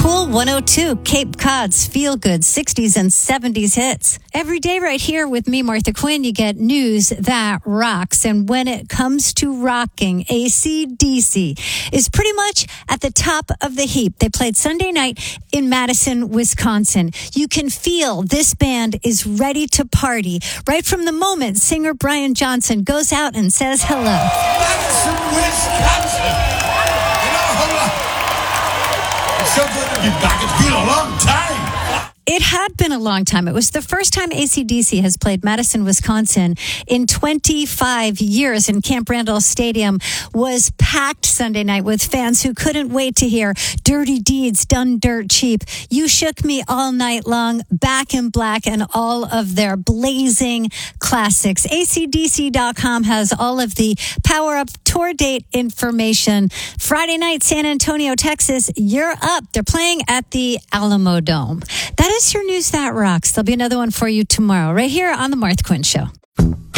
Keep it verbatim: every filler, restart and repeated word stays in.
Cool one oh two, Cape Cod's feel good sixties and seventies hits. Every day right here with me, Martha Quinn, you get news that rocks. And when it comes to rocking, A C D C is pretty much at the top of the heap. They played Sunday night in Madison, Wisconsin. You can feel this band is ready to party right from the moment singer Brian Johnson goes out and says hello. Madison, Wisconsin. It's so good to be back. It's been a long time. It had been a long time. It was the first time A C D C has played Madison, Wisconsin in twenty-five years, and Camp Randall Stadium was packed Sunday night with fans who couldn't wait to hear Dirty Deeds, Done Dirt Cheap, You Shook Me All Night Long, Back in Black, and all of their blazing classics. A C D C dot com has all of the Power Up tour date information. Friday night, San Antonio, Texas, you're up. They're playing at the Alamo Dome. That is your news that rocks. There'll be another one for you tomorrow, right here on The Martha Quinn Show.